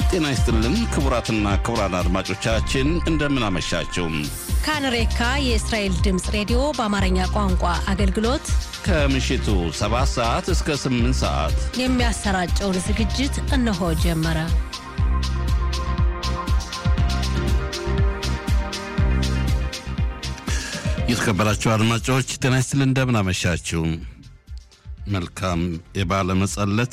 ጤና ይስጥልን ክቡራትና ክቡራን አድማጮቻችን እንደምን አመሻችሁ። ካንሬካ የእስራኤል ድምጽ ሬዲዮ በአማርኛ ቋንቋ አገልግሎት ከምሽቱ 7 ሰዓት እስከ 8 ሰዓት የሚያሰራጨውን ዝግጅት እነሆ ጀመረ። የተከበራችሁ አድማጮች ጤና ይስጥልን እንደምን አመሻችሁ። መልካም የበዓለ መጸለት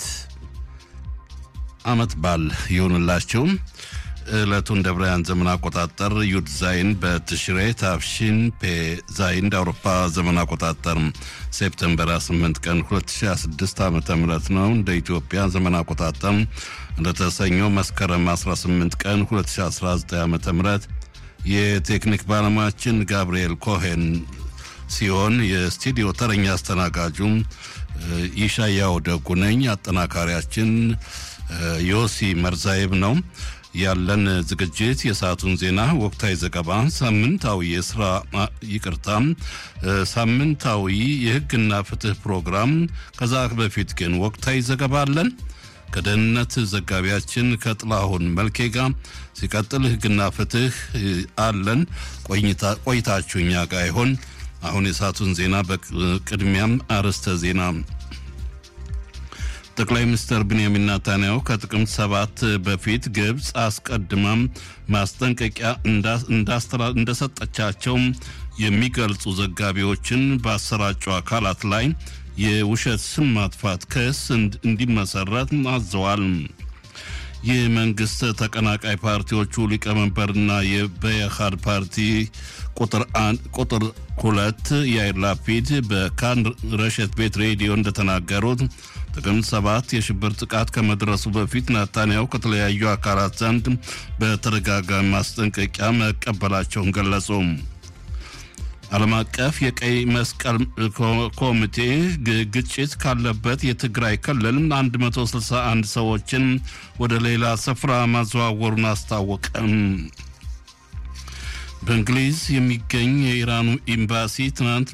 አመት በዓል ይሁንላችሁ። ዕለቱን ደብራውያን ዘመን አቆጣጠር ዩድ ዛይን በትሽሬ ታፍሺን ፔ ዛይን አውሮፓ ዘመን አቆጣጠር ሴፕቴምበር 8 ቀን 2026 ዓ.ም ነው። እንደ ኢትዮጵያ ዘመን አቆጣጠር እንደተሰኘው መስከረም 18 ቀን 2019 ዓ.ም የቴክኒክ ባለሙያችን ጋብርኤል ኮሄን ሲሆን የስቱዲዮ ተረኛ አስተናጋጁ ይሻያው ደጉ ነኝ። አጠናካሪያችን ዮሲ መርዛይብ ነው። ያለን ዝግጅት የሰዓቱን ዜና፣ ወቅታዊ ዘገባ፣ ሳምንታዊ የህግና ፍትህ ፕሮግራም። ከዛ በፊት ግን ወቅታዊ ዘገባ አለን ከደህንነት ዘጋቢያችን ከጥላሁን መልኬ ጋር። ሲቀጥል ህግና ፍትህ አለን። ቆይታችሁ እኛ ጋር ይሆን። አሁን የሰዓቱን ዜና በቅድሚያም አርዕስተ ዜና። ጠቅላይ ሚኒስትር ቤንያሚን ኔታንያሁ ከጥቅምት 7 በፊት ግብጽ አስቀድማም ማስጠንቀቂያ እንደሰጠቻቸው የሚገልጹ ዘጋቢዎችን ባሰራጩ አካላት ላይ የውሸት ስም ማጥፋት ክስ እንዲመሰረት አዘዋል። የመንግስት ተቀናቃይ ፓርቲዎቹ ሊቀመንበርና የበየኻድ ፓርቲ ቁጥር 2 ያይር ላፒድ በካን ረሸት ቤት ሬዲዮ እንደተናገሩት ጥቅምት 7 የሽብር ጥቃት ከመድረሱ በፊት ኔታንያሁ ከተለያዩ አካላት ዘንድ በተደጋጋሚ ማስጠንቀቂያ መቀበላቸውን ገለጹ። ዓለም አቀፍ የቀይ መስቀል ኮሚቴ ግጭት ካለበት የትግራይ ክልል 161 ሰዎችን ወደ ሌላ ስፍራ ማዘዋወሩን አስታወቀ። በእንግሊዝ የሚገኝ የኢራኑ ኤምባሲ ትናንት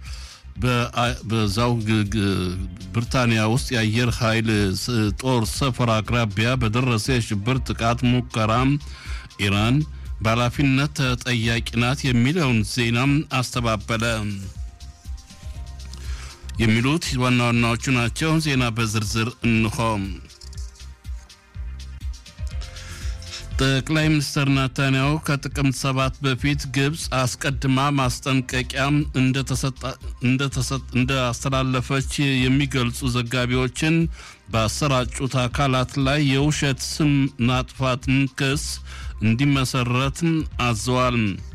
በዛው ብሪታንያ ውስጥ የአየር ኃይል ጦር ሰፈር አቅራቢያ በደረሰ የሽብር ጥቃት ሙከራ ኢራን በኃላፊነት ተጠያቂ ናት የሚለውን ዜና አስተባበለ። የሚሉት ዋና ዋናዎቹ ናቸው። ዜና በዝርዝር እንሆ። ጠቅላይ ሚኒስትር ኔታንያሁ ከጥቅምት 7 በፊት ግብጽ አስቀድማ ማስጠንቀቂያ እንዳስተላለፈች የሚገልጹ ዘጋቢዎችን ባሰራጩት አካላት ላይ የውሸት ስም ማጥፋት ክስ እንዲመሰረት አዘዋል።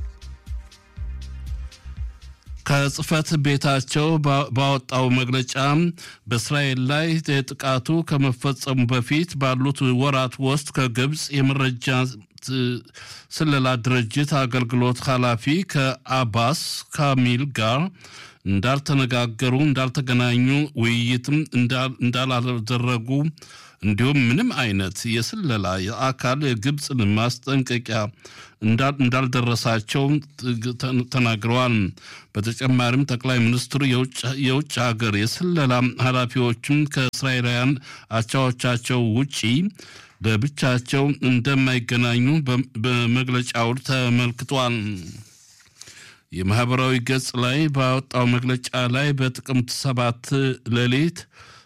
ከጽፈት ቤታቸው ባወጣው መግለጫ በእስራኤል ላይ ጥቃቱ ከመፈጸሙ በፊት ባሉት ወራት ውስጥ ከግብጽ የመረጃ ስለላ ድርጅት አገልግሎት ኃላፊ ከአባስ ካሚል ጋር እንዳልተገናኙ ውይይትም እንዳላደረጉ እንዲሁም ምንም አይነት የስለላ አካል የግብጽን ማስጠንቀቂያ እንዳልደረሳቸው ተናግረዋል። በተጨማሪም ጠቅላይ ሚኒስትሩ የውጭ ሀገር የስለላ ኃላፊዎችን ከእስራኤላውያን አቻዎቻቸው ውጪ ለብቻቸው እንደማይገናኙ በመግለጫው ተመልክቷል። የማህበራዊ ገጽ ላይ ባወጣው መግለጫ ላይ በጥቅምት 7 ሌሊት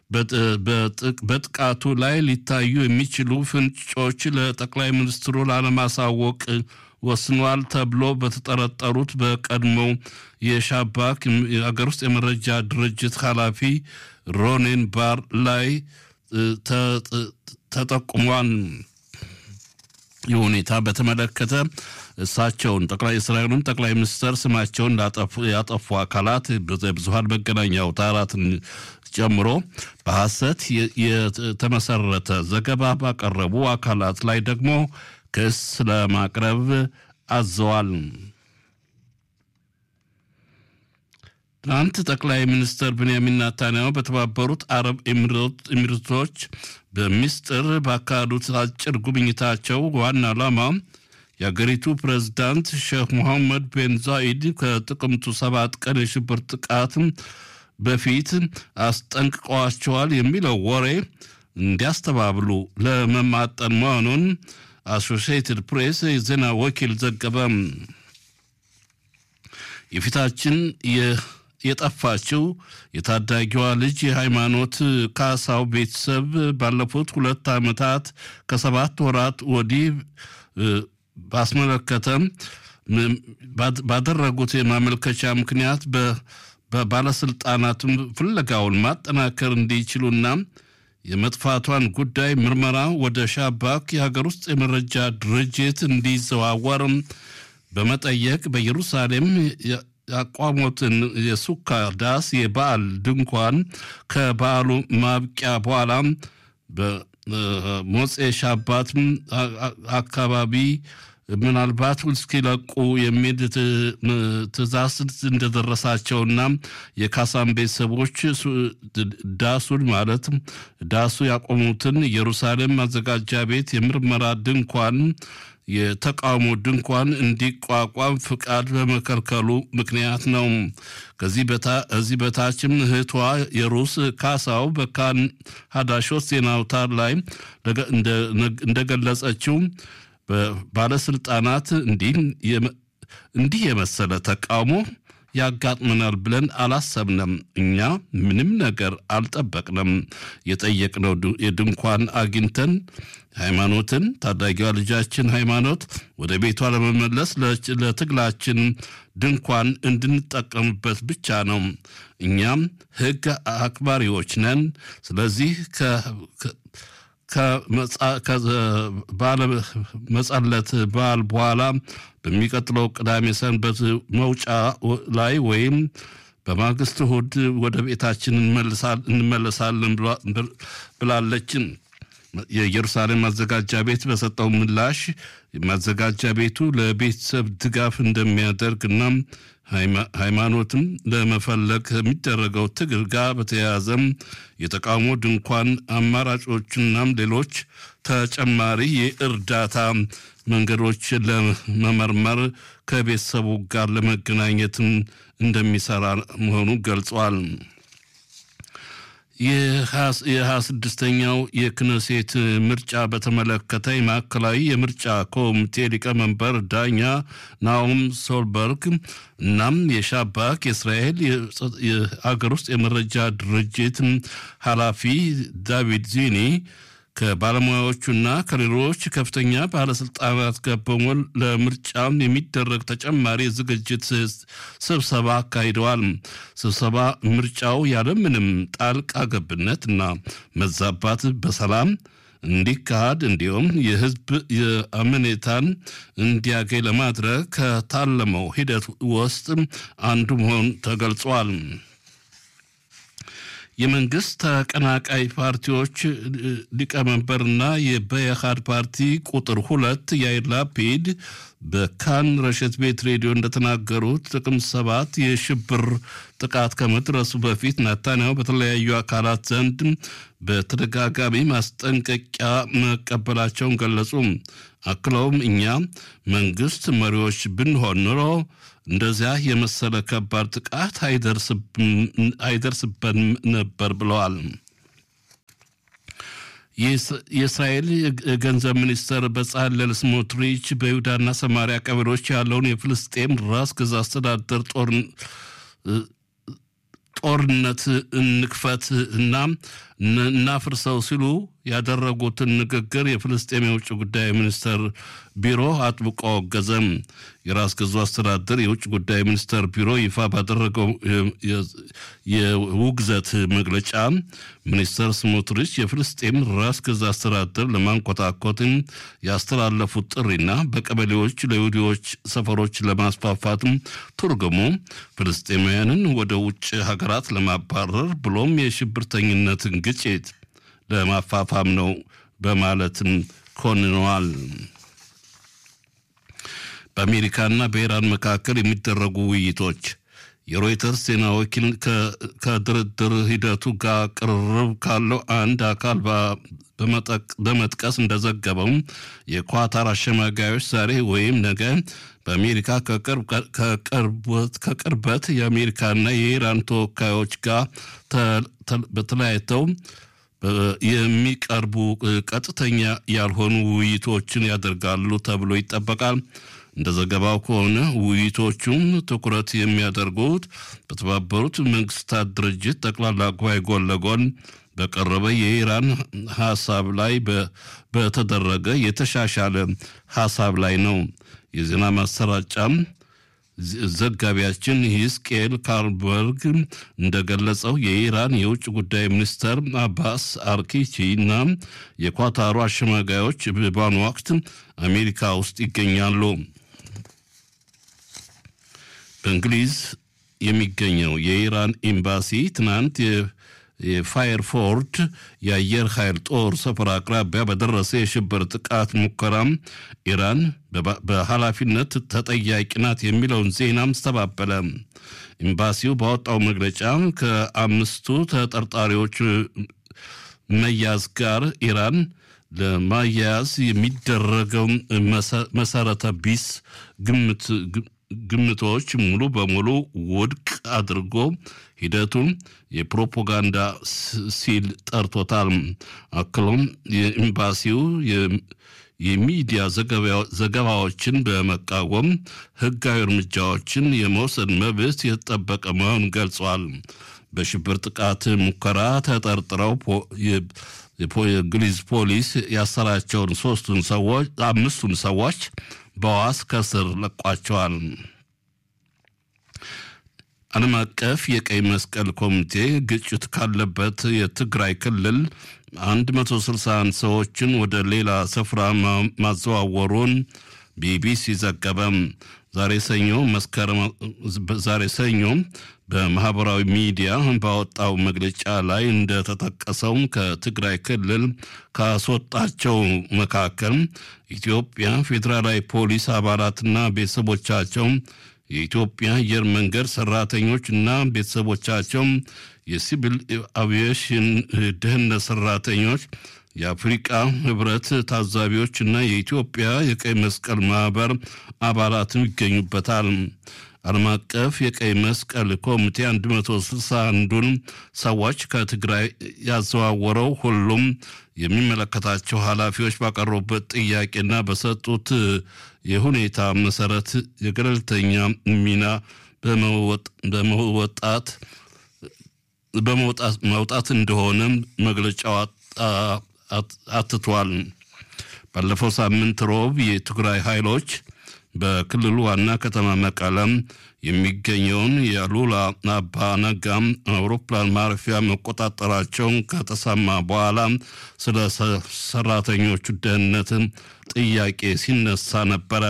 በጥቃቱ ላይ ሊታዩ የሚችሉ ፍንጮች ለጠቅላይ ሚኒስትሩ ላለማሳወቅ ወስኗል ተብሎ በተጠረጠሩት በቀድሞው የሻባክ የሀገር ውስጥ የመረጃ ድርጅት ኃላፊ ሮኔን ባር ላይ ተጠቁሟል። የሁኔታ በተመለከተ እሳቸውን እስራኤሉን ጠቅላይ ሚኒስትር ስማቸውን ያጠፉ አካላት ብዙሃን መገናኛ አውታራትን ጨምሮ በሐሰት የተመሰረተ ዘገባ ባቀረቡ አካላት ላይ ደግሞ ክስ ለማቅረብ አዘዋል። ትናንት ጠቅላይ ሚኒስትር ቤንያሚን ኔታንያሁ በተባበሩት አረብ ኤሚሬቶች በሚስጥር ባካሄዱት አጭር ጉብኝታቸው ዋና ዓላማ የአገሪቱ ፕሬዝዳንት ሼክ መሐመድ ቤን ዛይድ ከጥቅምቱ 7 ቀን የሽብር ጥቃት በፊት አስጠንቅቀዋቸዋል የሚለው ወሬ እንዲያስተባብሉ ለመማጠን መሆኑን አሶሺየትድ ፕሬስ የዜና ወኪል ዘገበ። የፊታችን የጠፋችው የታዳጊዋ ልጅ የሃይማኖት ካሳው ቤተሰብ ባለፉት 2 ዓመታት ከ7 ወራት ወዲህ ባስመለከተ ባደረጉት የማመልከቻ ምክንያት በባለስልጣናትም ፍለጋውን ማጠናከር እንዲችሉና የመጥፋቷን ጉዳይ ምርመራ ወደ ሻባክ የሀገር ውስጥ የመረጃ ድርጅት እንዲዘዋወር በመጠየቅ በኢየሩሳሌም ያቋሙትን የሱካ ዳስ የበዓል ድንኳን ከበዓሉ ማብቂያ በኋላ በሞጼ ሻባት አካባቢ ምናልባት እስኪለቁ የሚል ትእዛዝ እንደደረሳቸውና የካሳም ቤተሰቦች ዳሱን ማለት ዳሱ ያቆሙትን ኢየሩሳሌም ማዘጋጃ ቤት የምርመራ ድንኳን የተቃውሞ ድንኳን እንዲቋቋም ፍቃድ በመከልከሉ ምክንያት ነው። ከዚህ በታችም እህቷ የሩስ ካሳው በካን ሀዳሾት ዜና አውታር ላይ እንደገለጸችው ባለስልጣናት እንዲህ የመሰለ ተቃውሞ ያጋጥመናል ብለን አላሰብንም። እኛ ምንም ነገር አልጠበቅንም። የጠየቅነው የድንኳን አግኝተን ሃይማኖትን ታዳጊዋ ልጃችን ሃይማኖት ወደ ቤቷ ለመመለስ ለትግላችን ድንኳን እንድንጠቀምበት ብቻ ነው። እኛም ሕግ አክባሪዎች ነን። ስለዚህ መጸለት በዓል በኋላ በሚቀጥለው ቅዳሜ ሰንበት መውጫ ላይ ወይም በማግስት እሑድ ወደ ቤታችን እንመለሳለን ብላለች። የኢየሩሳሌም ማዘጋጃ ቤት በሰጠው ምላሽ ማዘጋጃ ቤቱ ለቤተሰብ ድጋፍ እንደሚያደርግና ሃይማኖትም ለመፈለግ የሚደረገው ትግል ጋር በተያያዘም የተቃውሞ ድንኳን አማራጮችና ሌሎች ተጨማሪ የእርዳታ መንገዶችን ለመመርመር ከቤተሰቡ ጋር ለመገናኘት እንደሚሰራ መሆኑን ገልጿል። የ26ኛው የክነሴት ምርጫ በተመለከተ የማዕከላዊ የምርጫ ኮሚቴ ሊቀመንበር ዳኛ ናኦም ሶልበርግ እናም የሻባክ የእስራኤል የአገር ውስጥ የመረጃ ድርጅት ኃላፊ ዳቪድ ዚኒ ከባለሙያዎቹና ከሌሎች ከፍተኛ ባለስልጣናት ጋር በመሆን ለምርጫ የሚደረግ ተጨማሪ ዝግጅት ስብሰባ አካሂደዋል። ስብሰባ ምርጫው ያለምንም ጣልቃ ገብነትና መዛባት በሰላም እንዲካሄድ እንዲሁም የህዝብ የአመኔታን እንዲያገኝ ለማድረግ ከታለመው ሂደት ውስጥ አንዱ መሆኑ ተገልጿል። የመንግስት ተቀናቃይ ፓርቲዎች ሊቀመንበርና የበየሃድ ፓርቲ ቁጥር 2 ያይር ላፒድ በካን ረሸት ቤት ሬዲዮ እንደተናገሩት ጥቅምት 7 የሽብር ጥቃት ከመድረሱ በፊት ናታንያሁ በተለያዩ አካላት ዘንድ በተደጋጋሚ ማስጠንቀቂያ መቀበላቸውን ገለጹ። አክለውም እኛ መንግስት መሪዎች ብንሆን ኖሮ እንደዚያ የመሰለ ከባድ ጥቃት አይደርስብን ነበር ብለዋል። የእስራኤል ገንዘብ ሚኒስትር በጻለል ስሞትሪች በይሁዳና ሰማሪያ ቀበሌዎች ያለውን የፍልስጤም ራስ ገዝ አስተዳደር ጦርነት እንክፈት እና እናፍርሰው ሲሉ ያደረጉትን ንግግር የፍልስጤም የውጭ ጉዳይ ሚኒስትር ቢሮ አጥብቆ አወገዘም። የራስ ገዙ አስተዳደር የውጭ ጉዳይ ሚኒስትር ቢሮ ይፋ ባደረገው የውግዘት መግለጫ ሚኒስትር ስሞትሪች የፍልስጤም ራስ ገዝ አስተዳደር ለማንኮታኮት ያስተላለፉት ጥሪና በቀበሌዎች ለይሁዲዎች ሰፈሮች ለማስፋፋት ትርጉሙ ፍልስጤማውያንን ወደ ውጭ ሀገራት ለማባረር ብሎም የሽብርተኝነትን ግጭት ለማፋፋም ነው በማለትም ኮንነዋል። በአሜሪካና በኢራን መካከል የሚደረጉ ውይይቶች የሮይተርስ ዜና ወኪል ከድርድር ሂደቱ ጋር ቅርርብ ካለው አንድ አካል በመጥቀስ እንደዘገበው የኳታር አሸማጋዮች ዛሬ ወይም ነገ በአሜሪካ ከቅርበት የአሜሪካና የኢራን ተወካዮች ጋር በተለያይተው የሚቀርቡ ቀጥተኛ ያልሆኑ ውይይቶችን ያደርጋሉ ተብሎ ይጠበቃል። እንደ ዘገባው ከሆነ ውይይቶቹም ትኩረት የሚያደርጉት በተባበሩት መንግስታት ድርጅት ጠቅላላ ጉባኤ ጎን ለጎን በቀረበ የኢራን ሐሳብ ላይ በተደረገ የተሻሻለ ሐሳብ ላይ ነው። የዜና ማሰራጫም ዘጋቢያችን ሂስቄል ካርበርግ እንደገለጸው የኢራን የውጭ ጉዳይ ሚኒስተር አባስ አርኪቺ እና የኳታሩ አሸማጋዮች በአሁኑ ወቅት አሜሪካ ውስጥ ይገኛሉ። በእንግሊዝ የሚገኘው የኢራን ኤምባሲ ትናንት የፋየርፎርድ የአየር ኃይል ጦር ሰፈር አቅራቢያ በደረሰ የሽብር ጥቃት ሙከራም ኢራን በኃላፊነት ተጠያቂ ናት የሚለውን ዜናም አስተባበለ። ኤምባሲው ባወጣው መግለጫ ከአምስቱ ተጠርጣሪዎች መያዝ ጋር ኢራን ለማያያዝ የሚደረገው መሰረተ ቢስ ግምቶች ሙሉ በሙሉ ውድቅ አድርጎ ሂደቱን የፕሮፓጋንዳ ሲል ጠርቶታል። አክሎም የኤምባሲው የሚዲያ ዘገባዎችን በመቃወም ህጋዊ እርምጃዎችን የመውሰድ መብት የተጠበቀ መሆኑን ገልጿል። በሽብር ጥቃት ሙከራ ተጠርጥረው የእንግሊዝ ፖሊስ ያሰራቸውን አምስቱን ሰዎች በዋስ ከስር ለቋቸዋል። ዓለም አቀፍ የቀይ መስቀል ኮሚቴ ግጭት ካለበት የትግራይ ክልል 161 ሰዎችን ወደ ሌላ ስፍራ ማዘዋወሩን ቢቢሲ ዘገበ። ዛሬ ሰኞ በማህበራዊ ሚዲያ ባወጣው መግለጫ ላይ እንደተጠቀሰው ከትግራይ ክልል ካስወጣቸው መካከል ኢትዮጵያ ፌዴራላዊ ፖሊስ አባላትና ቤተሰቦቻቸው፣ የኢትዮጵያ አየር መንገድ ሰራተኞች እና ቤተሰቦቻቸው፣ የሲቪል አቪዬሽን ደህንነት ሰራተኞች፣ የአፍሪካ ህብረት ታዛቢዎች እና የኢትዮጵያ የቀይ መስቀል ማህበር አባላትም ይገኙበታል። ዓለም አቀፍ የቀይ መስቀል ኮሚቴ 161ዱን ሰዎች ከትግራይ ያዘዋወረው ሁሉም የሚመለከታቸው ኃላፊዎች ባቀረቡበት ጥያቄና በሰጡት የሁኔታ መሰረት የገለልተኛ ሚና በመውጣት እንደሆነ መግለጫው አትቷል። ባለፈው ሳምንት ሮብ የትግራይ ኃይሎች በክልሉ ዋና ከተማ መቀለም የሚገኘውን የአሉላ አባ ነጋ አውሮፕላን ማረፊያ መቆጣጠራቸውን ከተሰማ በኋላ ስለ ሰራተኞቹ ደህንነት ጥያቄ ሲነሳ ነበረ።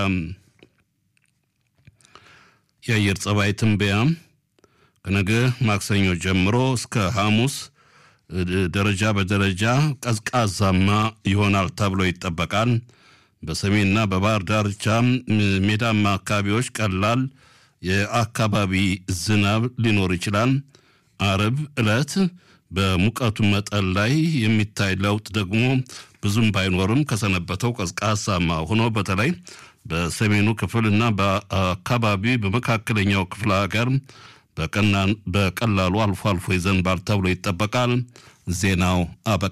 የአየር ጸባይ ትንበያ ከነገ ማክሰኞ ጀምሮ እስከ ሐሙስ ደረጃ በደረጃ ቀዝቃዛማ ይሆናል ተብሎ ይጠበቃል። በሰሜንና በባህር ዳርቻ ሜዳማ አካባቢዎች ቀላል የአካባቢ ዝናብ ሊኖር ይችላል። አርብ ዕለት በሙቀቱ መጠን ላይ የሚታይ ለውጥ ደግሞ ብዙም ባይኖርም ከሰነበተው ቀዝቃዛማ ሆኖ በተለይ በሰሜኑ ክፍልና በአካባቢ በመካከለኛው ክፍለ ሀገር በቀላሉ አልፎ አልፎ ይዘንባል ተብሎ ይጠበቃል። ዜናው አበቃ።